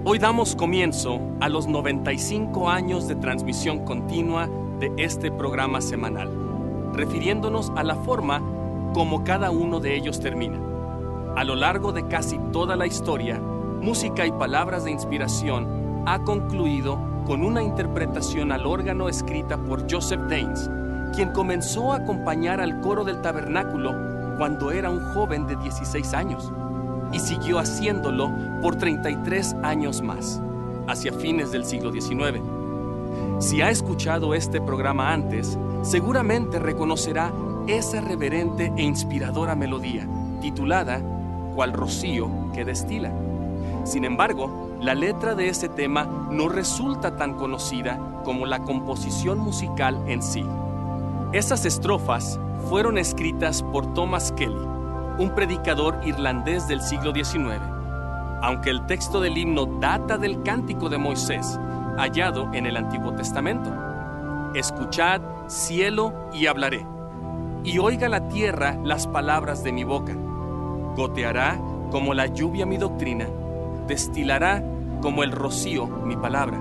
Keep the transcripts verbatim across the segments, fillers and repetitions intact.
Hoy damos comienzo a los noventa y cinco años de transmisión continua de este programa semanal, refiriéndonos a la forma como cada uno de ellos termina. A lo largo de casi toda la historia, Música y Palabras de Inspiración ha concluido con una interpretación al órgano escrita por Joseph Daines, quien comenzó a acompañar al coro del tabernáculo cuando era un joven de dieciséis años y siguió haciéndolo por treinta y tres años más, hacia fines del siglo diecinueve. Si ha escuchado este programa antes, seguramente reconocerá esa reverente e inspiradora melodía, titulada Cual rocío que destila. Sin embargo, la letra de ese tema no resulta tan conocida como la composición musical en sí. Esas estrofas fueron escritas por Thomas Kelly, un predicador irlandés del siglo diecinueve, aunque el texto del himno data del Cántico de Moisés, hallado en el Antiguo Testamento. Escuchad, cielo, y hablaré, y oiga la tierra las palabras de mi boca. Goteará como la lluvia mi doctrina, destilará como el rocío mi palabra.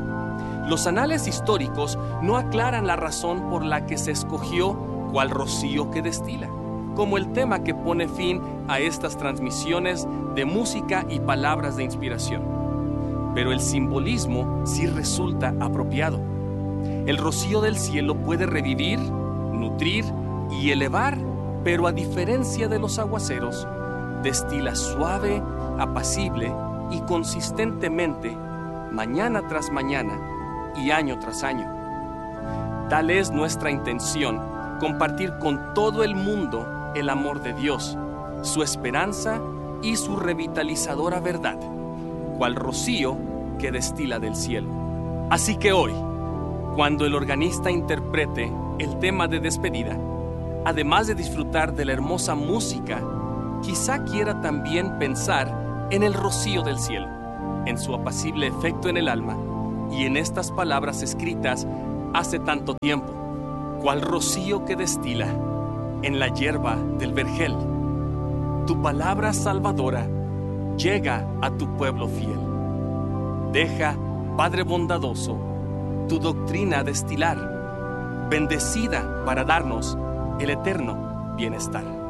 Los anales históricos no aclaran la razón por la que se escogió cual rocío que destila, como el tema que pone fin a estas transmisiones de música y palabras de inspiración. Pero el simbolismo sí resulta apropiado. El rocío del cielo puede revivir, nutrir y elevar, pero a diferencia de los aguaceros, destila suave, apacible y consistentemente, mañana tras mañana y año tras año. Tal es nuestra intención, compartir con todo el mundo el amor de Dios, su esperanza y su revitalizadora verdad, cual rocío que destila del cielo. Así que hoy, cuando el organista interprete el tema de despedida, además de disfrutar de la hermosa música, quizá quiera también pensar en el rocío del cielo, en su apacible efecto en el alma y en estas palabras escritas hace tanto tiempo, cual rocío que destila en la hierba del vergel. Tu palabra salvadora llega a tu pueblo fiel. Deja, Padre bondadoso, tu doctrina destilar, bendecida para darnos el eterno bienestar.